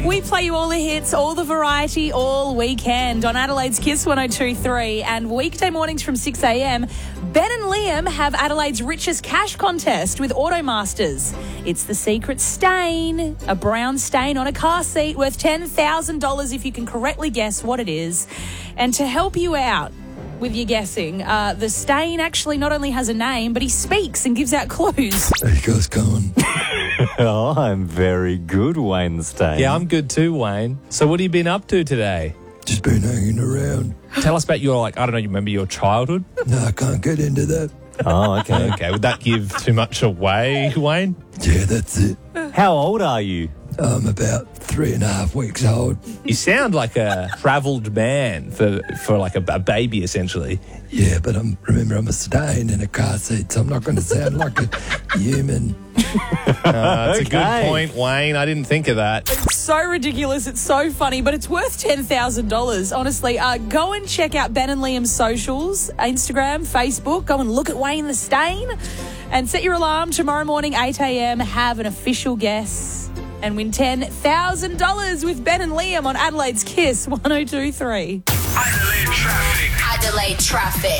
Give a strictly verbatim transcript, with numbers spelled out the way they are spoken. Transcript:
Wayne. We play you all the hits, all the variety, all weekend on Adelaide's Kiss one oh two three. And weekday mornings from six a.m, Ben and Liam have Adelaide's richest cash contest with Automasters. It's the secret stain, a brown stain on a car seat worth ten thousand dollars if you can correctly guess what it is. And to help you out with your guessing, uh, the stain actually not only has a name, but he speaks and gives out clues. Hey guys, going? Oh, I'm very good, Wayne Stain. Yeah, I'm good too, Wayne. So what have you been up to today? Just been hanging around. Tell us about your, like, I don't know, you remember your childhood? No, I can't get into that. Oh, okay. Okay, would that give too much away, Wayne? Yeah, that's it. How old are you? I'm about three and a half weeks old. You sound like a travelled man for, for like a, a baby, essentially. Yeah, but I'm remember I'm a stain in a car seat, so I'm not going to sound like a human. Uh, that's a good Okay. point, Wayne. I didn't think of that. It's so ridiculous. It's so funny, but it's worth ten thousand dollars. Honestly, uh, go and check out Ben and Liam's socials, Instagram, Facebook. Go and look at Wayne the Stain and set your alarm tomorrow morning, eight a.m. Have an official guess and win ten thousand dollars with Ben and Liam on Adelaide's Kiss one oh two three. Adelaide traffic. Adelaide traffic.